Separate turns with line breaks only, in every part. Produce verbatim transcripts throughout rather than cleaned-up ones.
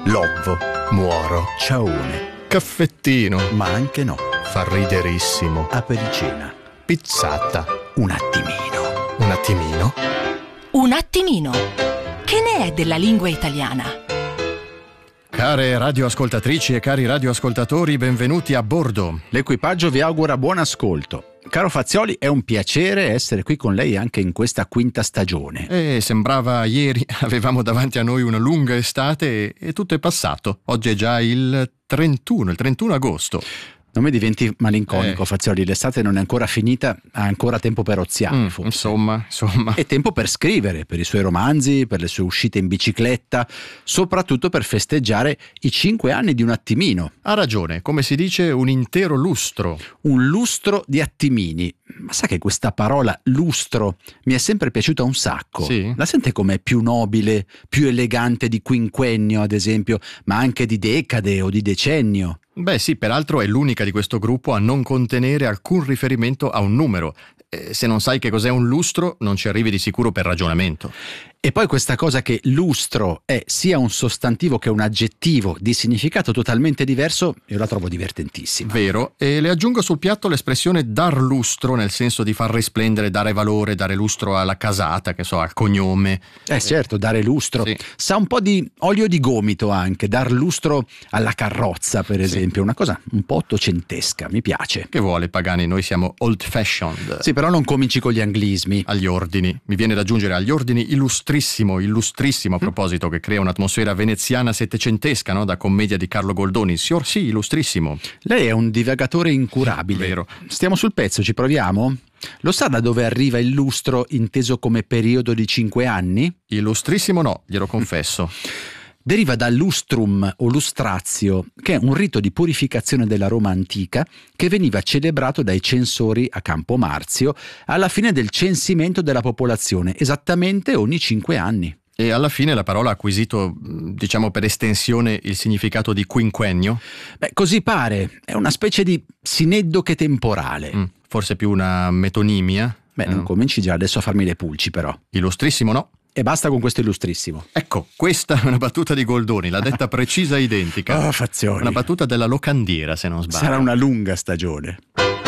Lovvo, muoro, ciaone, caffettino,
ma anche no,
fa riderissimo,
apericena,
pizzata,
un attimino.
un attimino.
Un attimino. Che ne è della lingua italiana?
Care radioascoltatrici e cari radioascoltatori, benvenuti a bordo.
L'equipaggio vi augura buon ascolto. Caro Fazioli, è un piacere essere qui con lei anche in questa quinta stagione.
E sembrava ieri, avevamo davanti a noi una lunga estate e, e tutto è passato. Oggi è già il trentuno, il trentuno agosto.
Non mi diventi malinconico,
Eh.
Fazioli, l'estate non è ancora finita, ha ancora tempo per oziare,
Mm,
forse.
insomma, insomma.
E tempo per scrivere, per i suoi romanzi, per le sue uscite in bicicletta, soprattutto per festeggiare i cinque anni di un attimino.
Ha ragione, come si dice, un intero lustro.
Un lustro di attimini. Ma sa che questa parola lustro mi è sempre piaciuta un sacco?
Sì?
La sente com'è più nobile, più elegante di quinquennio, ad esempio, ma anche di decade o di decennio?
Beh sì, peraltro è l'unica di questo gruppo a non contenere alcun riferimento a un numero. Eh, se non sai che cos'è un lustro, non ci arrivi di sicuro per ragionamento.
E poi questa cosa che lustro è sia un sostantivo che un aggettivo di significato totalmente diverso, io la trovo divertentissima.
Vero, e le aggiungo sul piatto l'espressione dar lustro, nel senso di far risplendere, dare valore, dare lustro alla casata, che so, al cognome.
Eh certo, dare lustro.
Sì.
Sa un po' di olio di gomito anche, dar lustro alla carrozza, per
Sì.
esempio, una cosa un po' ottocentesca, mi piace.
Che vuole, Pagani, noi siamo old fashioned.
Sì, però non cominci con gli anglismi.
Agli ordini, mi viene da aggiungere agli ordini illustrissimo, illustrissimo a proposito, che crea un'atmosfera veneziana settecentesca, no? Da commedia di Carlo Goldoni. Signor sì, illustrissimo.
Lei è un divagatore incurabile.
Vero.
Stiamo sul pezzo, ci proviamo? Lo sa da dove arriva il lustro inteso come periodo di cinque anni?
Illustrissimo no, glielo confesso.
Deriva da lustrum o lustratio, che è un rito di purificazione della Roma antica che veniva celebrato dai censori a Campo Marzio alla fine del censimento della popolazione, esattamente ogni cinque anni.
E alla fine la parola ha acquisito, diciamo per estensione, il significato di quinquennio?
Beh, così pare, è una specie di sineddoche temporale.
Mm, forse più una metonimia?
Beh, non
Eh,
cominci già adesso a farmi le pulci, però.
Illustrissimo no.
E basta con questo illustrissimo.
Ecco, questa è una battuta di Goldoni, l'ha detta precisa e identica.
Oh, Fazioli.
Una battuta della locandiera, se non sbaglio.
Sarà una lunga stagione.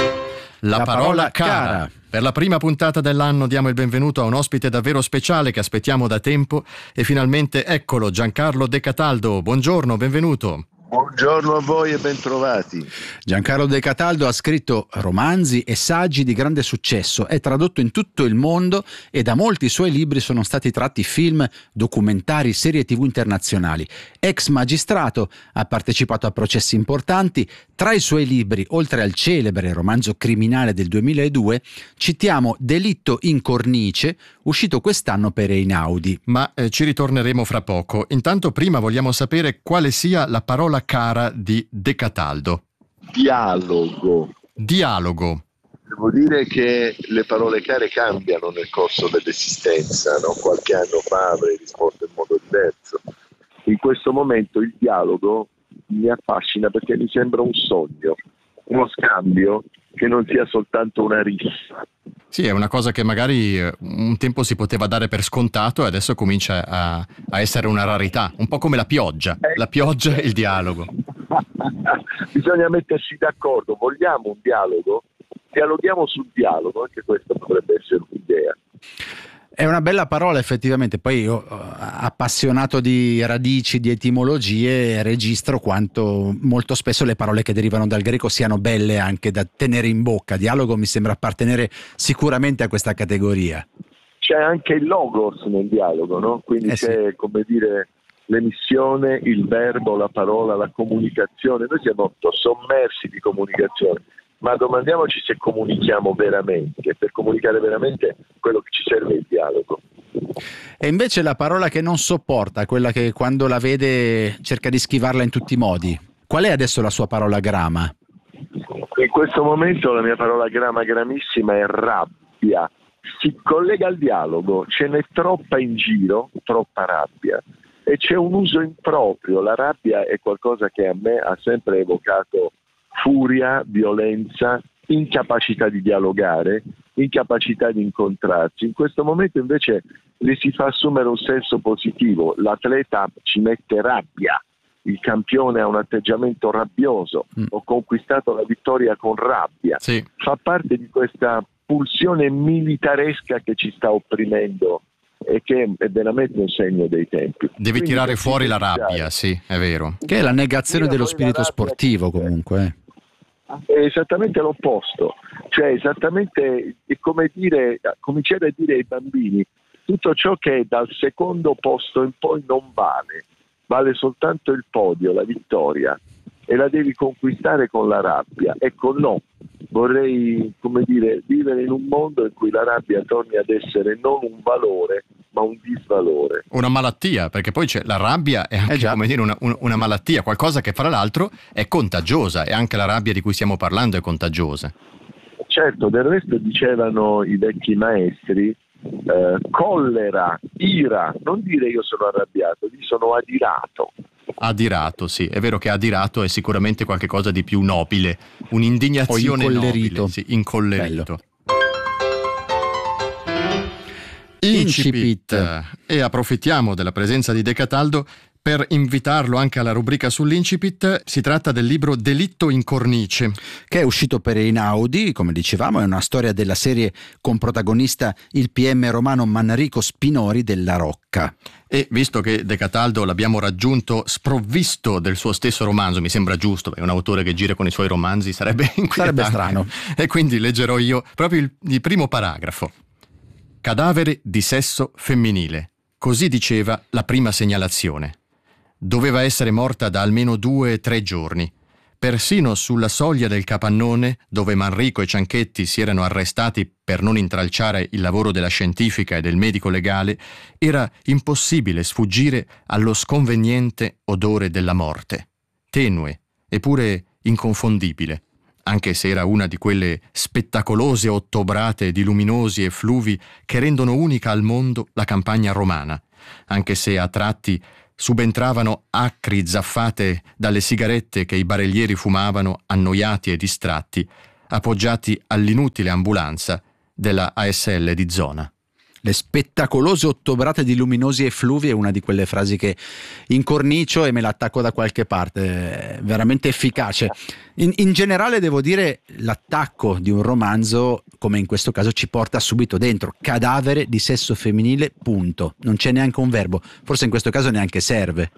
La,
La
parola,
parola
cara.
cara.
Per la prima puntata dell'anno diamo il benvenuto a un ospite davvero speciale che aspettiamo da tempo e finalmente eccolo, Giancarlo De Cataldo. Buongiorno, benvenuto.
Buongiorno a voi e bentrovati.
Giancarlo De Cataldo ha scritto romanzi e saggi di grande successo, è tradotto in tutto il mondo e da molti suoi libri sono stati tratti film, documentari, serie tivù internazionali. Ex magistrato, ha partecipato a processi importanti. Tra i suoi libri, oltre al celebre romanzo criminale del duemiladue, citiamo Delitto in cornice, uscito quest'anno per Einaudi.
Ma eh, ci ritorneremo fra poco. Intanto prima vogliamo sapere quale sia la parola cara di De Cataldo.
Dialogo.
Dialogo.
Devo dire che le parole care cambiano nel corso dell'esistenza, no? Qualche anno fa avrei risposto in modo diverso. In questo momento il dialogo mi affascina perché mi sembra un sogno, uno scambio che non sia soltanto una rissa.
Sì, è una cosa che magari eh, un tempo si poteva dare per scontato e adesso comincia a, a essere una rarità, un po' come la pioggia. La pioggia e il dialogo.
Bisogna mettersi d'accordo, vogliamo un dialogo? Dialoghiamo sul dialogo, anche questa potrebbe essere un'idea.
È una bella parola effettivamente, poi io, eh, appassionato di radici, di etimologie, registro quanto molto spesso le parole che derivano dal greco siano belle anche da tenere in bocca. Dialogo mi sembra appartenere sicuramente a questa categoria.
C'è anche il logos nel dialogo, no? Quindi
Eh sì.
c'è, come dire, l'emissione, il verbo, la parola, la comunicazione. Noi siamo sommersi di comunicazione, ma domandiamoci se comunichiamo veramente. Per comunicare veramente quello che ci serve è il dialogo.
E invece la parola che non sopporta, quella che quando la vede cerca di schivarla in tutti i modi. Qual è adesso la sua parola grama?
In questo momento la mia parola grama gramissima è rabbia. Si collega al dialogo, ce n'è troppa in giro, troppa rabbia, e c'è un uso improprio. La rabbia è qualcosa che a me ha sempre evocato furia, violenza, incapacità di dialogare, incapacità di incontrarsi. In questo momento invece le si fa assumere un senso positivo. L'atleta ci mette rabbia, il campione ha un atteggiamento rabbioso, mm. ho conquistato la vittoria con rabbia,
sì.
fa parte di questa pulsione militaresca che ci sta opprimendo e che è veramente un segno dei tempi.
Devi Quindi tirare fuori la rabbia, sì, è vero.
Che è la negazione dello spirito sportivo comunque.
È esattamente l'opposto, cioè esattamente è come dire, cominciare a dire ai bambini tutto ciò che dal secondo posto in poi non vale, vale soltanto il podio, la vittoria, e la devi conquistare con la rabbia. Ecco, no, vorrei, come dire, vivere in un mondo in cui la rabbia torni ad essere non un valore, ma un disvalore.
Una malattia, perché poi c'è la rabbia è anche, come dire, una, una malattia, qualcosa che fra l'altro è contagiosa, e anche la rabbia di cui stiamo parlando è contagiosa.
Certo, del resto dicevano i vecchi maestri, eh, collera, ira, non dire io sono arrabbiato, io sono adirato.
Adirato, sì, è vero che adirato è sicuramente qualche cosa di più nobile, un'indignazione
o incollerito.
Nobile, sì, incollerito.
Incipit.
Incipit. E approfittiamo della presenza di De Cataldo per invitarlo anche alla rubrica sull'Incipit. Si tratta del libro Delitto in cornice,
che è uscito per Einaudi, come dicevamo, è una storia della serie con protagonista il P M romano Manrico Spinori della Rocca.
E visto che De Cataldo l'abbiamo raggiunto sprovvisto del suo stesso romanzo, mi sembra giusto, è un autore che gira con i suoi romanzi, sarebbe inquietante.
Sarebbe strano.
E quindi leggerò io proprio il, il primo paragrafo. Cadavere di sesso femminile, così diceva la prima segnalazione. Doveva essere morta da almeno due o tre giorni. Persino sulla soglia del capannone, dove Manrico e Cianchetti si erano arrestati per non intralciare il lavoro della scientifica e del medico legale, era impossibile sfuggire allo sconveniente odore della morte. Tenue, eppure inconfondibile, anche se era una di quelle spettacolose ottobrate di luminosi effluvi che rendono unica al mondo la campagna romana, anche se a tratti subentravano acri zaffate dalle sigarette che i barellieri fumavano, annoiati e distratti, appoggiati all'inutile ambulanza della A S L di zona.
Le spettacolose ottobrate di luminosi effluvi è una di quelle frasi che incornicio e me l'attacco da qualche parte, è veramente efficace. In, in generale devo dire, l'attacco di un romanzo, come in questo caso, ci porta subito dentro. Cadavere di sesso femminile, punto. Non c'è neanche un verbo, forse in questo caso neanche serve.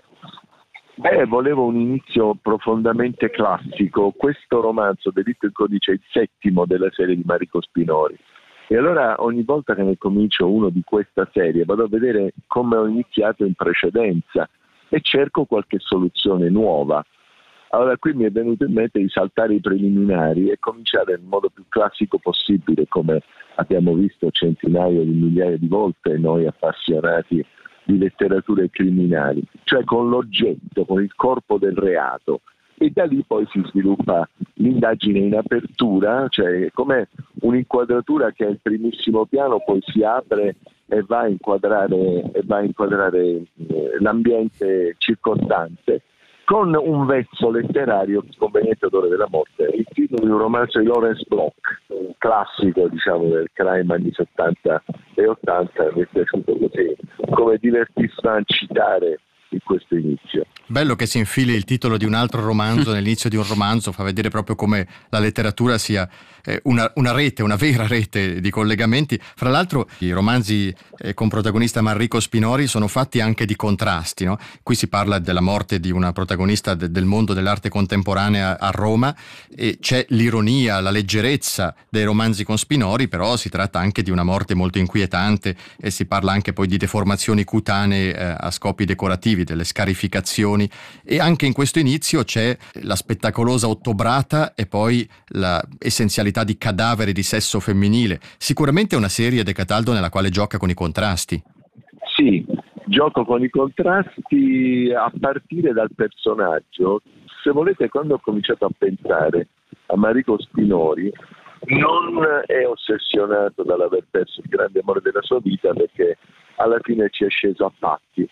Beh, volevo un inizio profondamente classico. Questo romanzo, Delitto in codice, è il settimo della serie di Manrico Spinori. E allora ogni volta che ne comincio uno di questa serie vado a vedere come ho iniziato in precedenza e cerco qualche soluzione nuova. Allora qui mi è venuto in mente di saltare i preliminari e cominciare nel modo più classico possibile, come abbiamo visto centinaia di migliaia di volte noi appassionati di letterature criminali, cioè con l'oggetto, con il corpo del reato. E da lì poi si sviluppa l'indagine in apertura, cioè come un'inquadratura che è il primissimo piano, poi si apre e va a inquadrare, e va a inquadrare eh, l'ambiente circostante, con un vezzo letterario, Sconveniente odore della morte, il titolo di un romanzo di Lawrence Block, un classico diciamo del crime anni settanta e ottanta, mi è piaciuto così, come divertissement citare in questo inizio.
Bello che si infili il titolo di un altro romanzo nell'inizio di un romanzo, fa vedere proprio come la letteratura sia eh, una, una rete, una vera rete di collegamenti. Fra l'altro i romanzi eh, con protagonista Manrico Spinori sono fatti anche di contrasti, no? Qui si parla della morte di una protagonista de- del mondo dell'arte contemporanea a Roma, e c'è l'ironia, la leggerezza dei romanzi con Spinori, però si tratta anche di una morte molto inquietante e si parla anche poi di deformazioni cutanee eh, a scopi decorativi, delle scarificazioni, e anche in questo inizio c'è la spettacolosa ottobrata e poi la essenzialità di cadavere di sesso femminile. Sicuramente è una serie, De Cataldo, nella quale gioca con i contrasti.
Sì, gioco con i contrasti a partire dal personaggio. Se volete, quando ho cominciato a pensare a Manrico Spinori, non è ossessionato dall'aver perso il grande amore della sua vita, perché alla fine ci è sceso a patti.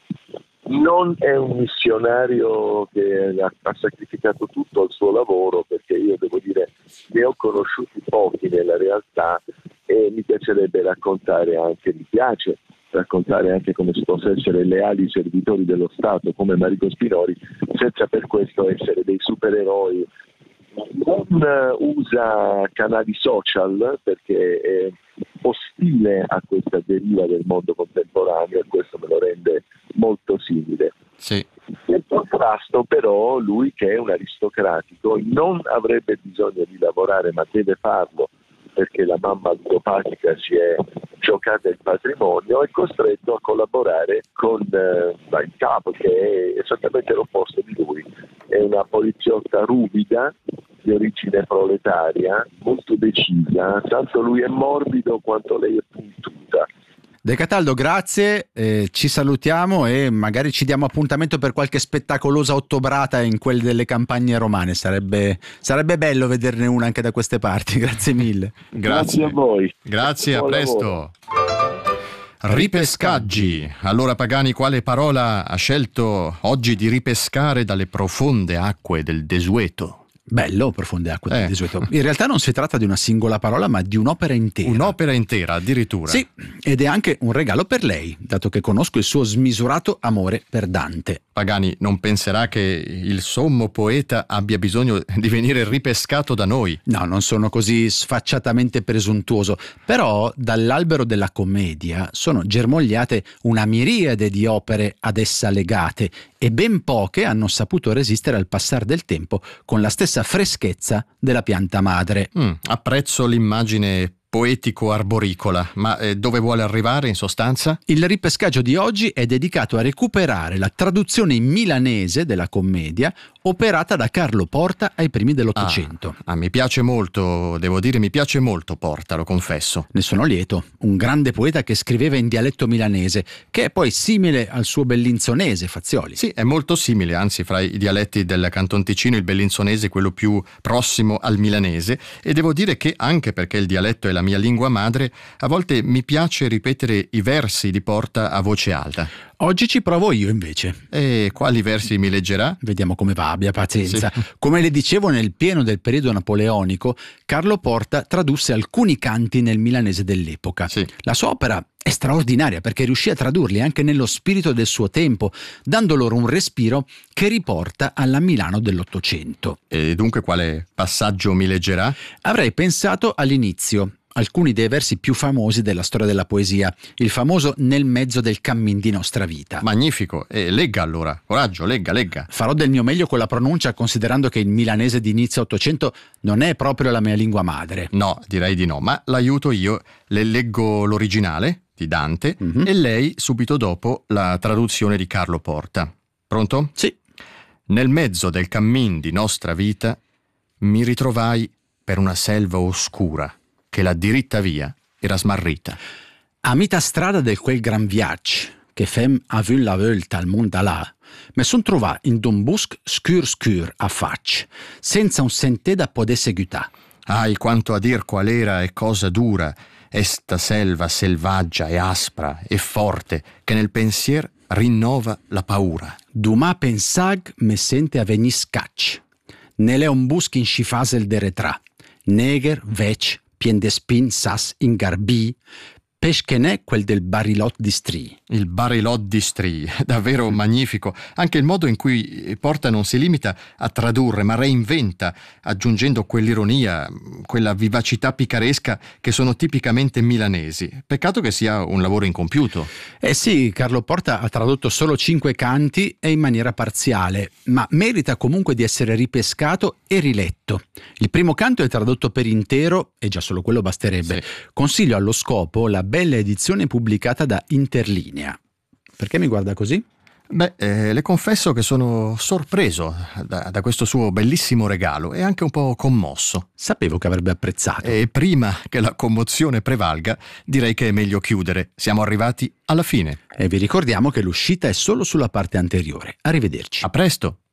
Non è un missionario che ha sacrificato tutto al suo lavoro, perché io devo dire ne ho conosciuti pochi nella realtà e mi piacerebbe raccontare anche, mi piace raccontare anche come si possa essere leali servitori dello Stato come Marico Spinori, senza per questo essere dei supereroi. Non usa canali social perché è ostile a questa deriva del mondo contemporaneo, e questo me lo rende molto simile.
Sì.
Nel contrasto però lui, che è un aristocratico, non avrebbe bisogno di lavorare, ma deve farlo perché la mamma ludopatica si è giocata il patrimonio, è costretto a collaborare con eh, il capo, che è esattamente l'opposto di lui. È una poliziotta ruvida di origine proletaria, molto decisa, tanto lui è morbido quanto lei è puntuta.
De Cataldo, grazie, eh, ci salutiamo e magari ci diamo appuntamento per qualche spettacolosa ottobrata in quelle delle campagne romane. Sarebbe, sarebbe bello vederne una anche da queste parti. Grazie mille.
Grazie a voi.
Grazie, a
Buon
presto.
lavoro.
Ripescaggi. Allora Pagani, quale parola ha scelto oggi di ripescare dalle profonde acque del desueto?
Bello, profonde acque del
Eh.
desueto. In realtà non si tratta di una singola parola, ma di un'opera intera.
Un'opera intera addirittura.
Sì, ed è anche un regalo per lei, dato che conosco il suo smisurato amore per Dante.
Pagani non penserà che il sommo poeta abbia bisogno di venire ripescato da noi.
No, non sono così sfacciatamente presuntuoso, però dall'albero della commedia sono germogliate una miriade di opere ad essa legate e ben poche hanno saputo resistere al passare del tempo con la stessa freschezza della pianta madre.
Mm, apprezzo l'immagine poetico-arboricola, ma eh, dove vuole arrivare in sostanza?
Il ripescaggio di oggi è dedicato a recuperare la traduzione in milanese della commedia operata da Carlo Porta ai primi dell'Ottocento.
Ah, ah, mi piace molto, devo dire, mi piace molto Porta, lo confesso.
Ne sono lieto, un grande poeta che scriveva in dialetto milanese, che è poi simile al suo bellinzonese, Fazioli.
Sì, è molto simile, anzi fra i dialetti del Canton Ticino il bellinzonese è quello più prossimo al milanese, e devo dire che anche perché il dialetto è la mia lingua madre, a volte mi piace ripetere i versi di Porta a voce alta.
Oggi ci provo io invece.
E quali versi mi leggerà?
Vediamo come va, abbia pazienza.
Sì.
Come le dicevo, nel pieno del periodo napoleonico, Carlo Porta tradusse alcuni canti nel milanese dell'epoca.
Sì.
La sua opera è straordinaria perché riuscì a tradurli anche nello spirito del suo tempo, dando loro un respiro che riporta alla Milano dell'Ottocento.
E dunque quale passaggio mi leggerà?
Avrei pensato all'inizio alcuni dei versi più famosi della storia della poesia, il famoso Nel mezzo del cammin di nostra vita.
Magnifico, e legga allora, coraggio, legga, legga.
Farò del mio meglio con la pronuncia, considerando che il milanese di inizio Ottocento non è proprio la mia lingua madre.
No, direi di no, ma l'aiuto io, le leggo l'originale di Dante
Mhm.
e lei subito dopo la traduzione di Carlo Porta. Pronto?
Sì.
Nel mezzo del cammin di nostra vita mi ritrovai per una selva oscura che la diritta via era smarrita.
A mità strada del quel gran viaggio che fem a vu la volta al mondo là, mi son trovato in un bosco scur scur a faccia, senza un sentè da potesse guità.
Ai, quanto a dir qual era e cosa dura esta selva selvaggia e aspra e forte che nel pensier rinnova la paura.
Dumà pensag me sente a venì scacci. Nelle un bosco in scifasel de retrà, neger, vec, pien de spin sas in garbi, pesche ne quel del barilot di stri.
Il barilot di Stri, davvero magnifico. Anche il modo in cui Porta non si limita a tradurre, ma reinventa, aggiungendo quell'ironia, quella vivacità picaresca che sono tipicamente milanesi. Peccato che sia un lavoro incompiuto.
Eh sì, Carlo Porta ha tradotto solo cinque canti e in maniera parziale, ma merita comunque di essere ripescato e riletto. Il primo canto è tradotto per intero e già solo quello basterebbe.
Sì.
Consiglio allo scopo la bella edizione pubblicata da Interlinea. Perché mi guarda così?
Beh, eh, le confesso che sono sorpreso da, da questo suo bellissimo regalo e anche un po' commosso.
Sapevo che avrebbe apprezzato.
E prima che la commozione prevalga, direi che è meglio chiudere. Siamo arrivati alla fine.
E vi ricordiamo che l'uscita è solo sulla parte anteriore. Arrivederci.
A presto!